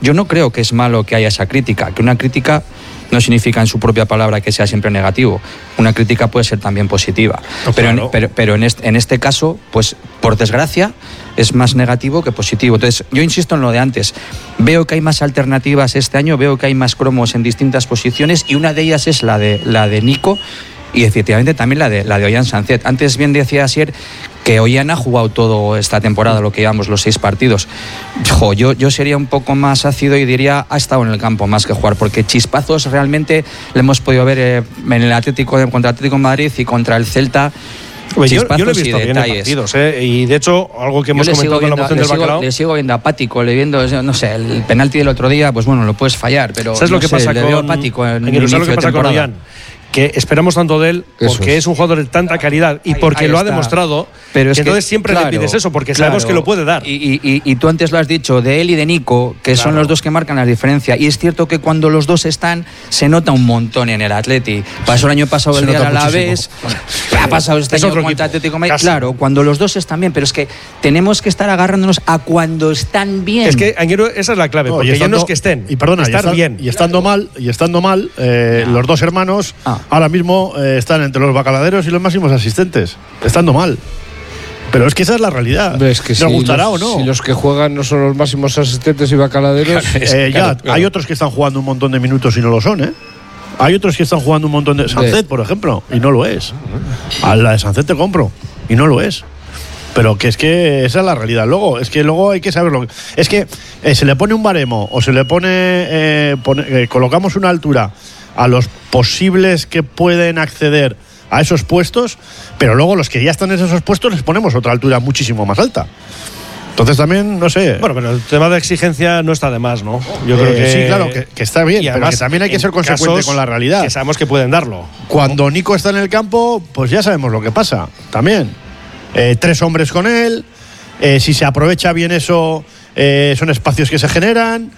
yo no creo que es malo que haya esa crítica, que una crítica no significa en su propia palabra que sea siempre negativo. Una crítica puede ser también positiva. No, claro. Pero en este caso, pues por desgracia, es más negativo que positivo. Entonces, yo insisto en lo de antes. Veo que hay más alternativas este año, veo que hay más cromos en distintas posiciones y una de ellas es la de Nico y efectivamente también la de Ollán Sancet. Antes bien decía Asier que Ollán ha jugado todo esta temporada, lo que llevamos, los 6 partidos. Yo sería un poco más ácido y diría ha estado en el campo más que jugar, porque chispazos realmente le hemos podido ver en el Atlético contra Atlético de Madrid y contra el Celta. Yo lo he visto bien en partidos, y de hecho, algo que hemos comentado en la moción del Bacalao. Le sigo viendo apático, no sé, el penalti del otro día, pues bueno, lo puedes fallar, pero ¿sabes lo que pasa le veo apático en el inicio inicio de temporada. Con Ollán? Que esperamos tanto de él porque es un jugador de tanta calidad y porque lo ha demostrado. Pero es que entonces siempre le pides eso porque sabemos que lo puede dar. Y tú antes lo has dicho, de él y de Nico, que son los dos que marcan la diferencia. Y es cierto que cuando los dos están, se nota un montón en el Atleti. Pasó el año pasado el día del Alavés, ha pasado este año contra el Atlético de Madrid. Claro, cuando los dos están bien, pero es que tenemos que estar agarrándonos a cuando están bien. Es que, Anguero, esa es la clave, porque ya no es que estén, y perdona, estar bien. Y estando mal, los dos hermanos ahora mismo están entre los bacaladeros y los máximos asistentes, estando mal. Pero es que esa es la realidad. Es que ¿nos gustará o no? Si los que juegan no son los máximos asistentes y bacaladeros. Claro. Hay otros que están jugando un montón de minutos y no lo son, ¿eh? Hay otros que están jugando un montón de. Sancet, por ejemplo, y no lo es. A la de Sancet te compro, y no lo es. Pero que es que esa es la realidad. Luego hay que saberlo. Es que se le pone un baremo o se le colocamos una altura a los posibles que pueden acceder a esos puestos, pero luego los que ya están en esos puestos les ponemos otra altura muchísimo más alta. Entonces también, no sé. Bueno, pero el tema de exigencia no está de más, ¿no? Yo creo que sí, claro, que está bien, pero que también hay que ser consecuente con la realidad. Que sabemos que pueden darlo. Cuando Nico está en el campo, pues ya sabemos lo que pasa, también. 3 hombres con él, si se aprovecha bien eso, son espacios que se generan,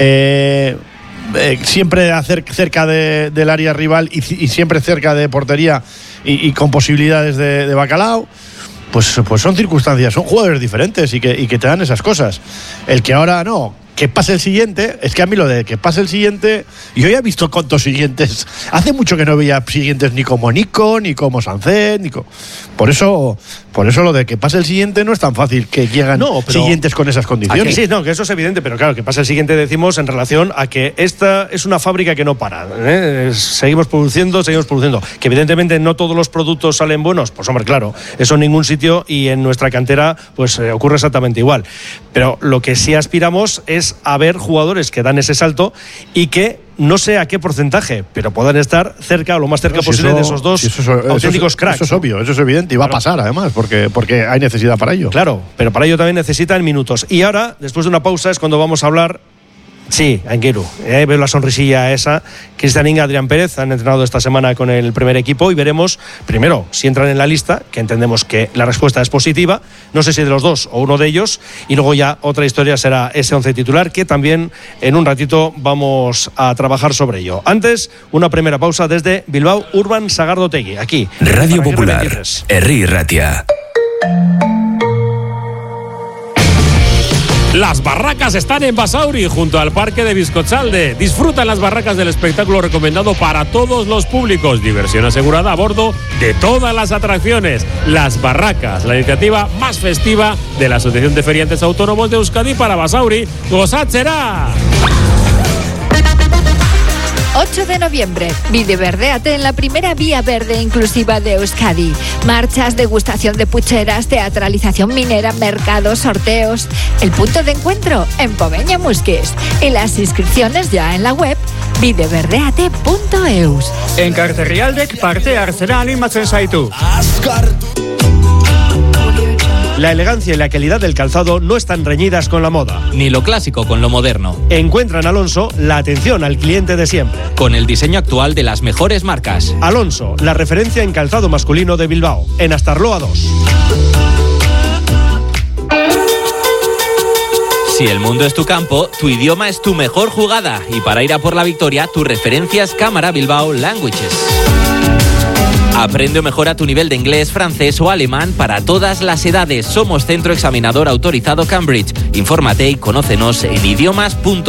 siempre cerca del área rival y siempre cerca de portería y con posibilidades de bacalao. Pues son circunstancias, son jugadores diferentes y que te dan esas cosas. El que ahora no, que pase el siguiente, es que a mí lo de que pase el siguiente, yo ya he visto cuántos siguientes, hace mucho que no veía siguientes ni como Nico, ni como Sancet, por eso lo de que pase el siguiente no es tan fácil que llegan siguientes con esas condiciones. Sí, que eso es evidente, pero claro, que pase el siguiente decimos en relación a que esta es una fábrica que no para, seguimos produciendo, que evidentemente no todos los productos salen buenos, pues hombre, claro, eso en ningún sitio y en nuestra cantera pues ocurre exactamente igual, pero lo que sí aspiramos es a ver jugadores que dan ese salto y que no sé a qué porcentaje, pero puedan estar cerca o lo más cerca posible de esos dos auténticos cracks. Eso es obvio, eso es evidente y va a pasar además, porque hay necesidad para ello. Claro, pero para ello también necesitan minutos. Y ahora, después de una pausa, es cuando vamos a hablar. Sí, Anguero, veo la sonrisilla esa. Cristian Inga, Adrián Pérez han entrenado esta semana con el primer equipo y veremos primero si entran en la lista, que entendemos que la respuesta es positiva, no sé si de los dos o uno de ellos, y luego ya otra historia será ese 11 titular, que también en un ratito vamos a trabajar sobre ello. Antes, una primera pausa desde Bilbao Urban Sagardotegui, aquí Radio Popular, Herri Ratia. Las barracas están en Basauri, junto al Parque de Bizcotzalde. Disfruta en las barracas del espectáculo recomendado para todos los públicos. Diversión asegurada a bordo de todas las atracciones. Las barracas, la iniciativa más festiva de la Asociación de Feriantes Autónomos de Euskadi para Basauri. ¡Gozatxera! 8 de noviembre, Bideverdéate en la primera vía verde inclusiva de Euskadi. Marchas, degustación de pucheras, teatralización minera, mercados, sorteos. El punto de encuentro en Pobeña Musquis. Y las inscripciones ya en la web bideverdeate.eus. En Carterrialdek parte hartzera animatzen zaitu. La elegancia y la calidad del calzado no están reñidas con la moda. Ni lo clásico con lo moderno. Encuentra en Alonso la atención al cliente de siempre. Con el diseño actual de las mejores marcas. Alonso, la referencia en calzado masculino de Bilbao. En Astarloa 2. Si el mundo es tu campo, tu idioma es tu mejor jugada. Y para ir a por la victoria, tu referencia es Cámara Bilbao Languages. Aprende o mejora tu nivel de inglés, francés o alemán para todas las edades. Somos centro examinador autorizado Cambridge. Infórmate y conócenos en idiomas.com.